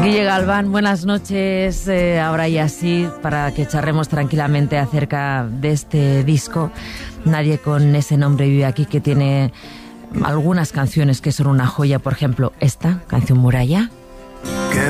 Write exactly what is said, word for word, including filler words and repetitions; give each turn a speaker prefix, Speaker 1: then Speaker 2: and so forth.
Speaker 1: Guille Galván, buenas noches. Eh, ahora ya sí, para que charremos tranquilamente acerca de este disco. Nadie con ese nombre vive aquí, que tiene algunas canciones que son una joya. Por ejemplo, esta, Canción Muralla.